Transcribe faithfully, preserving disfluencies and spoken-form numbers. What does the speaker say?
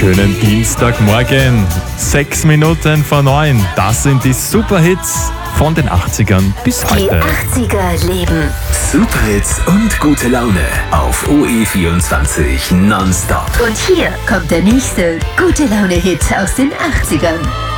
Schönen Dienstagmorgen, sechs Minuten vor neun. Das sind die Superhits von den achtzigern bis Die heute. achtziger leben. Superhits und gute Laune auf O E vierundzwanzig nonstop. Und hier kommt der nächste gute Laune-Hit aus den achtzigern.